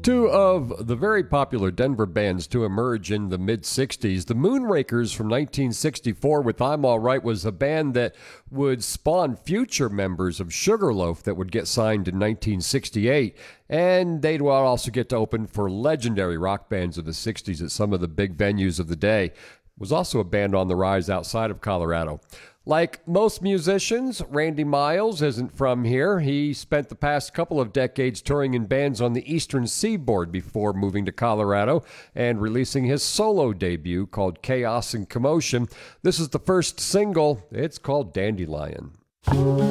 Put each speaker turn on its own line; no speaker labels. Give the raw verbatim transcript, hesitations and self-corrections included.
Two of the very popular Denver bands to emerge in the mid-sixties. The Moonrakers from nineteen sixty-four with I'm All Right was a band that would spawn future members of Sugarloaf that would get signed in nineteen sixty-eight. And they'd also get to open for legendary rock bands of the sixties at some of the big venues of the day. Was also a band on the rise outside of Colorado. Like most musicians, Randy Miles isn't from here. He spent the past couple of decades touring in bands on the Eastern Seaboard before moving to Colorado and releasing his solo debut called Chaos and Commotion. This is the first single. It's called Dandelion.